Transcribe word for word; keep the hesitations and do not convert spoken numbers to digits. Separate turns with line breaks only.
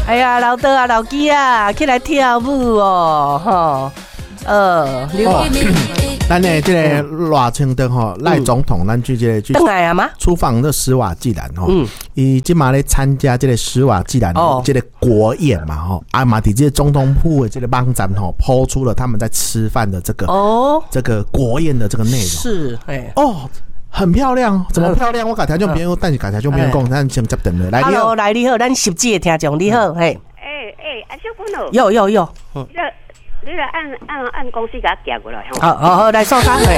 哎呀，老德啊，老基啊，起来跳舞哦，吼，呃，你
哦，咱的这个赖清德吼，赖总统，咱去这个去
回来啊吗？
出访的史瓦济兰吼，
嗯，
伊今嘛咧参加这个史瓦济兰
哦
这个国宴嘛吼，啊嘛伫这个总统府的这个网站吼，抛出了他们在吃饭的这个
哦，
这个国宴的这个内容，
是，哎，
哦。很漂亮，怎么漂亮？我甲听众朋友，但是甲听众朋友讲，咱先接等了。来，你好，
来你好，咱十集的听众你好，嘿，
哎哎，安小芬哦，
有有有，嗯，
你个你个按按按公司给他寄过来。
好好好，来送他嘿。